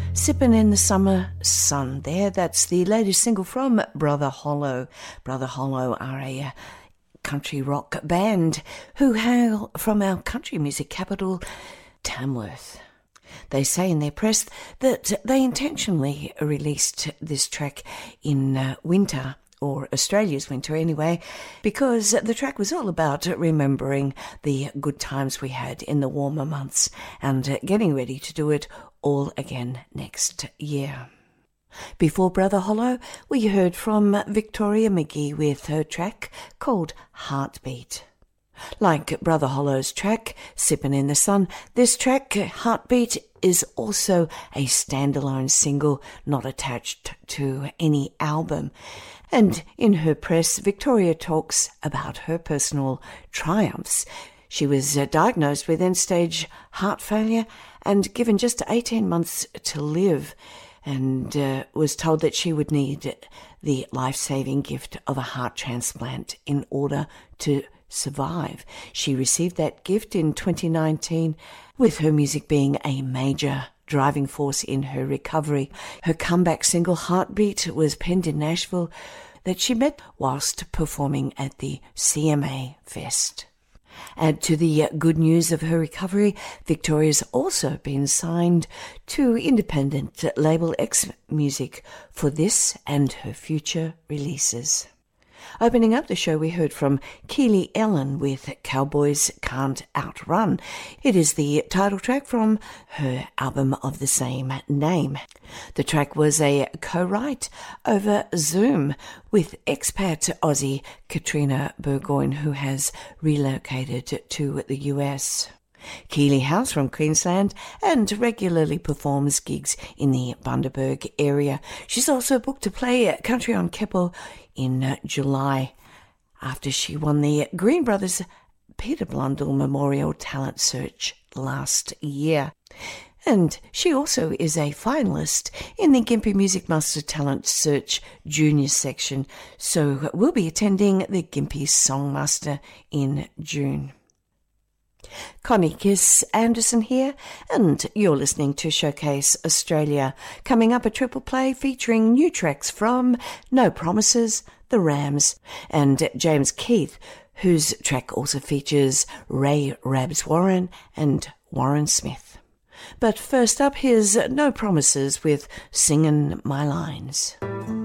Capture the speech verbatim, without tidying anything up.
Sippin' in the Summer Sun there. That's the latest single from Brother Hollow. Brother Hollow are a uh, country rock band who hail from our country music capital, Tamworth. They say in their press that they intentionally released this track in uh, winter, or Australia's winter anyway, because the track was all about remembering the good times we had in the warmer months and uh, getting ready to do it all again next year. Before Brother Hollow, we heard from Victoria McGee with her track called Heartbeat. Like Brother Hollow's track, Sippin' in the Sun, this track, Heartbeat, is also a standalone single not attached to any album. And in her press, Victoria talks about her personal triumphs. She was uh, diagnosed with end-stage heart failure and given just eighteen months to live, and uh, was told that she would need the life-saving gift of a heart transplant in order to survive. She received that gift in twenty nineteen, with her music being a major driving force in her recovery. Her comeback single, Heartbeat, was penned in Nashville, that she met whilst performing at the C M A Fest. Add to the good news of her recovery, Victoria's also been signed to independent label X Music for this and her future releases. Opening up the show, we heard from Keely Ellen with Cowboys Can't Outrun. It is the title track from her album of the same name. The track was a co-write over Zoom with expat Aussie Katrina Burgoyne, who has relocated to the U S. Keely hails from Queensland and regularly performs gigs in the Bundaberg area. She's also booked to play Country on Keppel in July after she won the Green Brothers Peter Blundell Memorial Talent Search last year. And she also is a finalist in the Gympie Music Master Talent Search Junior section, so we'll be attending the Gympie Songmaster in June. Connie Kiss Anderson here, and you're listening to Showcase Australia. Coming up, a triple play featuring new tracks from No Promises, The Rams, and James Keith, whose track also features Ray Rabs Warren and Warren Smith. But first up, here's No Promises with Singin' My Lines.